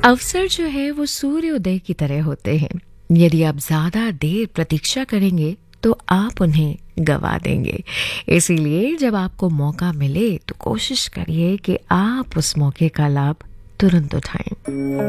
अवसर जो है वो सूर्योदय की तरह होते हैं। यदि आप ज्यादा देर प्रतीक्षा करेंगे तो आप उन्हें गवा देंगे। इसीलिए जब आपको मौका मिले तो कोशिश करिए कि आप उस मौके का लाभ तुरंत उठाएं।